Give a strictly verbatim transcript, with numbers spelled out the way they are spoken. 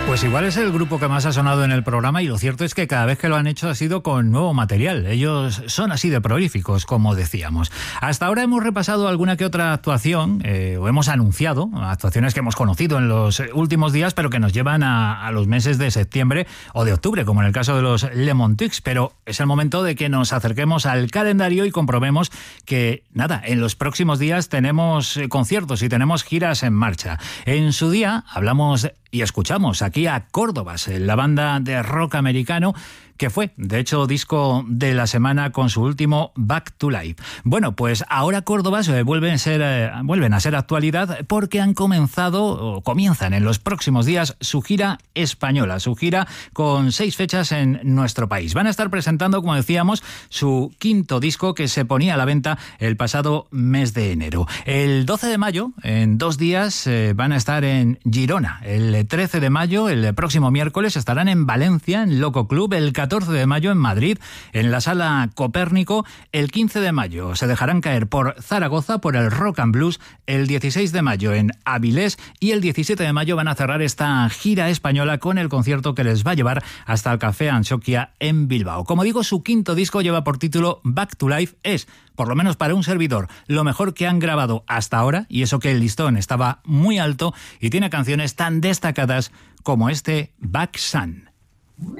Pues igual es el grupo que más ha sonado en el programa y lo cierto es que cada vez que lo han hecho ha sido con nuevo material. Ellos son así de prolíficos, como decíamos. Hasta ahora hemos repasado alguna que otra actuación, eh, o hemos anunciado actuaciones que hemos conocido en los últimos días, pero que nos llevan a, a los meses de septiembre o de octubre, como en el caso de los Lemon Twigs. Pero es el momento de que nos acerquemos al calendario y comprobemos que, nada, en los próximos días tenemos conciertos y tenemos giras en marcha. En su día hablamos y escuchamos aquí a Córdobas, la banda de rock americano que fue, de hecho, disco de la semana con su último Back to Life. Bueno, pues ahora Córdobas vuelven a ser, eh, vuelven a ser actualidad porque han comenzado, o comienzan en los próximos días, su gira española, su gira con seis fechas en nuestro país. Van a estar presentando, como decíamos, su quinto disco que se ponía a la venta el pasado mes de enero. El doce de mayo, en dos días, eh, van a estar en Girona. El trece de mayo, el próximo miércoles, estarán en Valencia, en Loco Club. El catorce de mayo en Madrid, en la Sala Copérnico. El quince de mayo se dejarán caer por Zaragoza, por el Rock and Blues. El dieciséis de mayo en Avilés y el diecisiete de mayo van a cerrar esta gira española con el concierto que les va a llevar hasta el Café Anchoquia en Bilbao. Como digo, su quinto disco lleva por título Back to Life. Es, por lo menos para un servidor, lo mejor que han grabado hasta ahora, y eso que el listón estaba muy alto y tiene canciones tan destacadas como este Back Sun.